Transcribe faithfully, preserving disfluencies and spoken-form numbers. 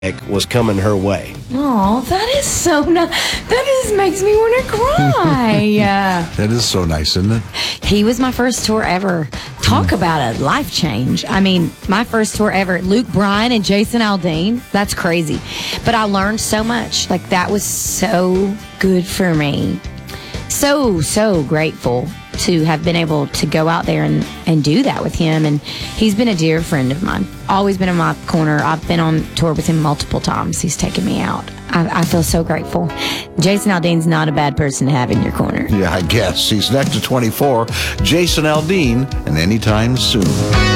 was coming her way. Oh, that is so nice. That is makes me want to cry. That is so nice, isn't it? He was my first tour ever. Talk mm. about a life change. I mean, my first tour ever. Luke Bryan and Jason Aldean. That's crazy. But I learned so much. Like, that was so good for me. So, so grateful to have been able to go out there and, and do that with him. And he's been a dear friend of mine. Always been in my corner. I've been on tour with him multiple times. He's taken me out. I, I feel so grateful. Jason Aldean's not a bad person to have in your corner. Yeah, I guess. He's next to twenty-four. Jason Aldean, and Anytime Soon.